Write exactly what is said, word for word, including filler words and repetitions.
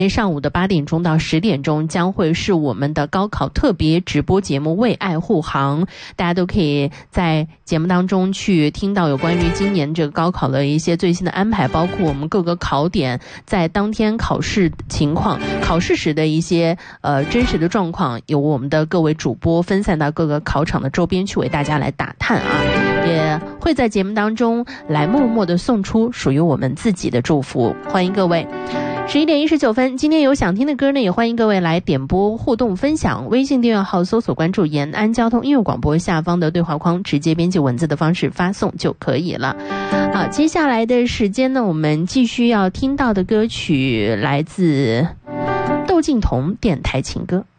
上午的八点钟到十点钟将会是我们的高考特别直播节目为爱护航，大家都可以在节目当中去听到有关于今年这个高考的一些最新的安排，包括我们各个考点在当天考试情况，考试时的一些呃真实的状况，由我们的各位主播分散到各个考场的周边去为大家来打探啊，也会在节目当中来默默的送出属于我们自己的祝福，欢迎各位。十一点一十九分，今天有想听的歌呢，也欢迎各位来点播互动分享。微信订阅号搜索关注延安交通音乐广播，下方的对话框直接编辑文字的方式发送就可以了。好，接下来的时间呢，我们继续要听到的歌曲来自窦靖童电台情歌。